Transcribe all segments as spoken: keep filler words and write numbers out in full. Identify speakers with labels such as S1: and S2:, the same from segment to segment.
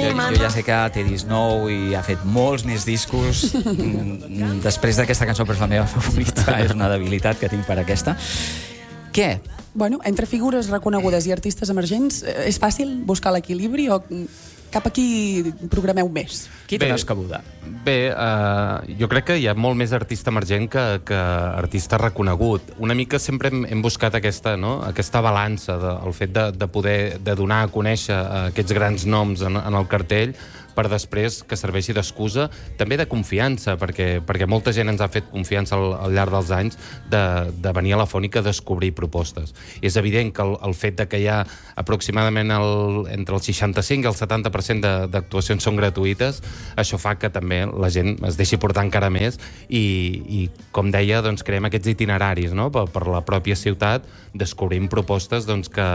S1: jo, jo ja sé que té disc nou i ha fet molts més discos. Després d'aquesta cançó, però és la meva favorita, és una debilitat que tinc per aquesta. Què?
S2: Bueno, entre figures reconegudes i artistes emergents, és fàcil buscar l'equilibri o cap aquí programeu més?
S1: Qui té més cabuda?
S3: Bé, uh, jo crec que hi ha molt més artista emergent que, que artista reconegut. Una mica sempre hem, hem buscat aquesta, no? aquesta balança, de, el fet de, de poder de donar a conèixer uh, aquests grans noms en, en el cartell, per després que serveixi d'excusa, també de confiança, perquè, perquè molta gent ens ha fet confiança al, al llarg dels anys de, de venir a la Fònica a descobrir propostes. I és evident que el, el fet de que hi ha aproximadament el, entre el seixanta-cinc i el setanta per cent d'actuacions són gratuïtes, això fa que també la gent es deixi portar encara més i, i com deia, doncs, creem aquests itineraris, no? per, per la pròpia ciutat, descobrim propostes doncs, que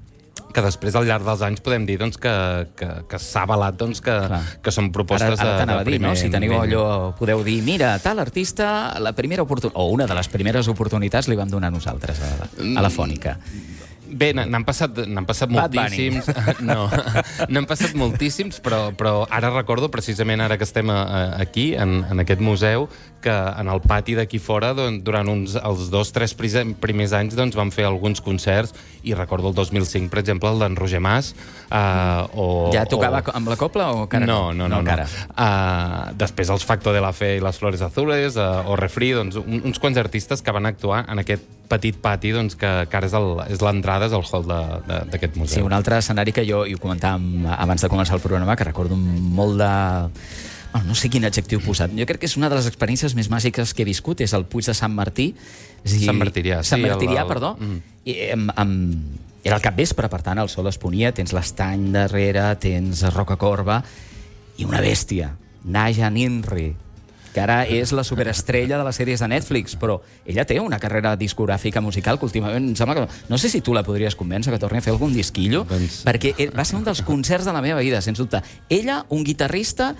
S3: que després al llarg dels anys podem dir doncs, que, que, que s'ha avalat doncs, que, que són propostes
S1: ara, ara
S3: de, de primer...
S1: No? Si teniu allò, podeu dir, mira, tal artista, la primera oportunitat, o una de les primeres oportunitats li vam donar nosaltres a, a la Fònica.
S3: Bé, n'han passat, n'han passat moltíssims. No, n'han passat moltíssims, però, però ara recordo, precisament ara que estem a, a, aquí, en, en aquest museu, que en el pati d'aquí fora, doncs, durant uns, els dos, tres primers anys, doncs, van fer alguns concerts, i recordo el dos mil cinc, per exemple, el d'en Roger Mas. Uh, o,
S1: ja tocava
S3: o...
S1: amb la copla o encara
S3: no? No, no, no.
S1: no, no.
S3: Uh, després els Facto de la Fe i les Flores Azules, uh, o Refri, doncs, un, uns quants artistes que van actuar en aquest petit pati, doncs, que, que ara és l'entrada, és el hall d'aquest museu.
S1: Sí, un altre escenari que jo, i ho comentàvem abans de començar el programa, que recordo molt de... Oh, no sé quin adjectiu posat. Jo crec que és una de les experiències més màgiques que he viscut, és el Puig de Sant Martí. És dir,
S3: Sant Martirià, sí.
S1: Sant Martirià,
S3: el, el...
S1: perdó.
S3: Mm.
S1: I, amb, amb... Era el capvespre, per tant, el sol es ponia, tens l'estany darrere, tens Rocacorba, i una bèstia, Naja Ninri, que ara és la superestrella de les sèries de Netflix, però ella té una carrera discogràfica musical que últimament em sembla que... No sé si tu la podries convèncer que torni a fer algun disquillo, doncs... perquè va ser un dels concerts de la meva vida, sens dubte. Ella, un guitarrista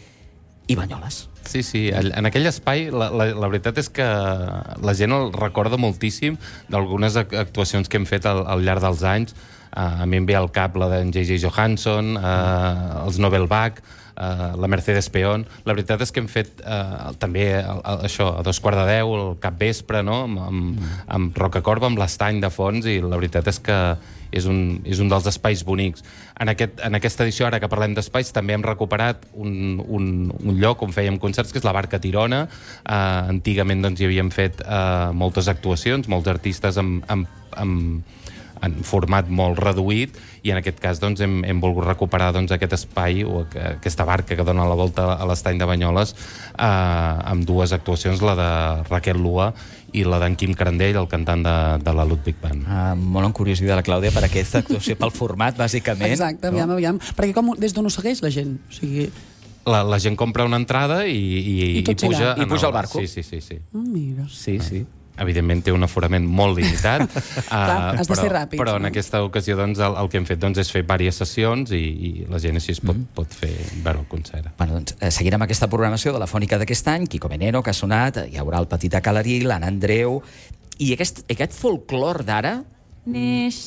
S1: i Banyoles.
S3: Sí, sí, en aquell espai la, la, la veritat és que la gent el recorda moltíssim d'algunes actuacions que hem fet al, al llarg dels anys. Uh, a mi em ve al cap la d'en J J Johansson, uh, els Nobel Bach, Uh, la Mercedes Peón. La veritat és que hem fet uh, també uh, això, a dos quarts de deu, el capvespre, no? amb, amb, amb Rocacorba, amb l'estany de fons, i la veritat és que és un, és un dels espais bonics. En, aquest, en aquesta edició, ara que parlem d'espais, també hem recuperat un, un, un lloc on fèiem concerts, que és la Barca Tirona. Uh, antigament doncs, hi havíem fet uh, moltes actuacions, molts artistes amb, amb, amb en format molt reduït, i en aquest cas doncs, hem, hem volgut recuperar doncs, aquest espai o aquesta barca que dona la volta a l'estany de Banyoles, eh, amb dues actuacions, la de Raquel Lua i la d'en Quim Carandell, el cantant de, de la Ludwig Band.
S1: Ah, molt encuriosida la Clàudia per aquesta actuació, pel format, bàsicament.
S2: Exacte, aviam,
S1: no?
S2: aviam. Perquè com, des d'on ho segueix la gent? O sigui...
S3: La, la gent compra una entrada i, i,
S2: I,
S3: i puja,
S1: I puja al barco.
S3: Sí, sí, sí. sí.
S2: Oh, mira.
S1: Sí, sí.
S3: Evidentment té un aforament molt limitat.
S2: Clar, has de
S3: però,
S2: ser ràpid.
S3: Però en aquesta ocasió doncs, el, el que hem fet doncs, és fer diverses sessions i, i la gent així es pot, mm. pot fer veure el concert.
S1: Bueno, doncs, eh, seguirem aquesta programació de la Fònica d'aquest any, Quico Venero, que ha sonat, hi haurà el Petit Acalarí, l'Anna Andreu, i aquest, aquest folclor d'ara...
S4: Neix